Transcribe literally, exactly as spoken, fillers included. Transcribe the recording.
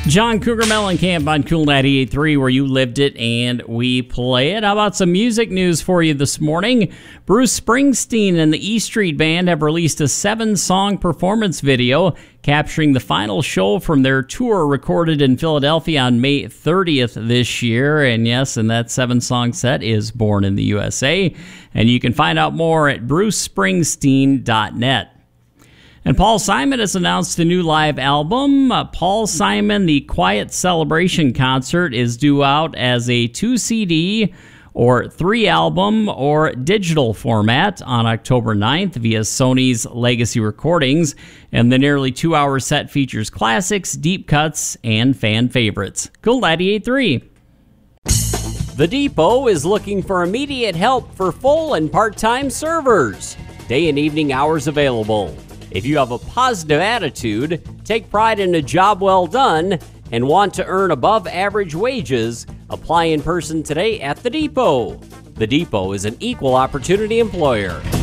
John Cougar Mellencamp on Cool ninety-eight point three, where you lived it and we play it. How about some music news for you this morning? Bruce Springsteen and the E Street Band have released a seven-song performance video capturing the final show from their tour recorded in Philadelphia on May thirtieth this year. And yes, and that seven-song set is Born in the U S A. And you can find out more at bruce springsteen dot net. And Paul Simon has announced a new live album. Uh, Paul Simon, The Quiet Celebration Concert, is due out as a two C D or three album or digital format on October ninth via Sony's Legacy Recordings. And the nearly two-hour set features classics, deep cuts, and fan favorites. Cool ninety-eight point three. The Depot is looking for immediate help for full and part-time servers. Day and evening hours available. If you have a positive attitude, take pride in a job well done, and want to earn above average wages, apply in person today at The Depot. The Depot is an equal opportunity employer.